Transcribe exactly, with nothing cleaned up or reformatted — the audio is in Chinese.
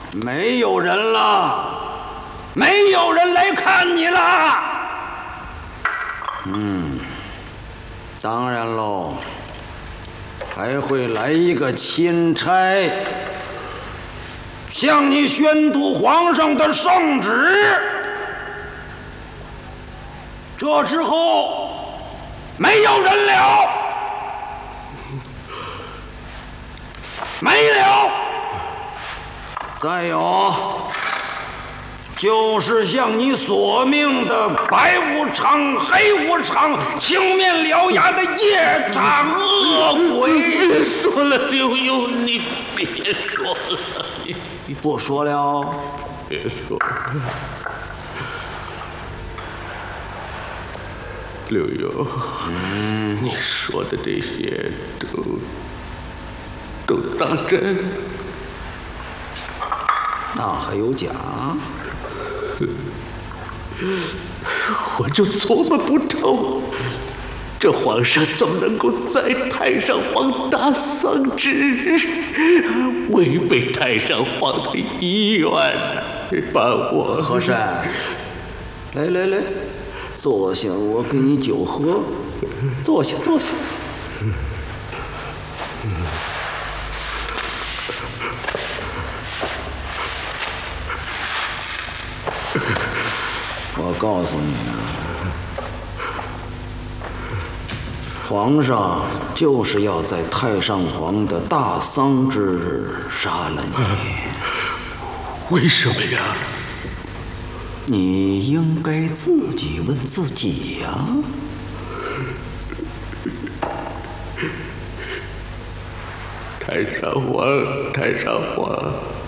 没有人了，没有人来看你了。嗯，当然喽，还会来一个钦差，向你宣读皇上的圣旨。这之后，没有人了，没了。再有，就是向你索命的白无常、黑无常、青面獠牙的夜叉恶鬼。 别说了，刘墉，你别说了，你不说了， 别说了。刘墉，嗯，你说的这些都都当真？ 那还有假？ 我就琢磨不透，这皇上怎么能够在太上皇大丧之日违背太上皇的遗愿呢？把我和珅，来来来，坐下，我给你酒喝。坐下，坐下。我告诉你啊，皇上就是要在太上皇的大丧之日杀了你。 为什么呀？ 你应该自己问自己呀。 太上皇，太上皇。